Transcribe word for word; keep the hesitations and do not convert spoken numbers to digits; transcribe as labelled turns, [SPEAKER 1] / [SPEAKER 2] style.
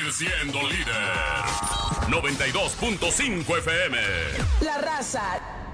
[SPEAKER 1] seguir siendo líder. noventa y dos punto cinco F M.
[SPEAKER 2] La Raza